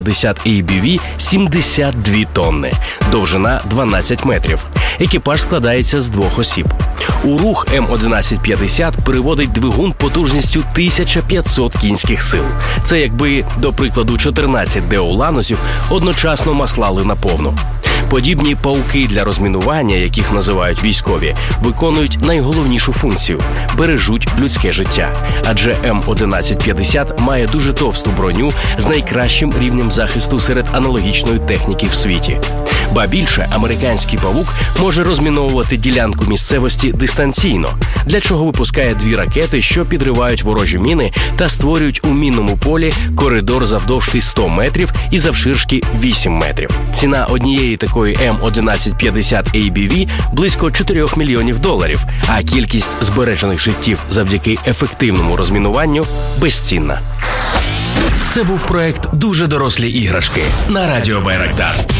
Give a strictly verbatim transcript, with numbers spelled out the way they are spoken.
п'ятдесят ей бі ві сімдесят дві тонни, довжина дванадцять метрів. Екіпаж складається з двох осіб. У рух Ем одинадцять п'ятдесят переводить двигун потужністю тисяча п'ятсот кінських сил. Це якби, до прикладу, чотирнадцять деоланусів одночасно маслали наповну. Подібні пауки для розмінування, яких називають військові, виконують найголовнішу функцію – бережуть людське життя. Адже Ем одинадцять п'ятдесят має дуже товсту броню з найкращим рівнем захисту серед аналогічної техніки в світі. Ба більше, американський павук може розміновувати ділянку місцевості дистанційно, для чого випускає дві ракети, що підривають ворожі міни та створюють у мінному полі коридор завдовжки сто метрів і завширшки вісім метрів. Ціна однієї такої Ем одинадцять п'ятдесят ей бі ві близько чотирьох мільйонів доларів, а кількість збережених життів завдяки ефективному розмінуванню безцінна. Це був проект «Дуже дорослі іграшки» на Радіо Байрактар.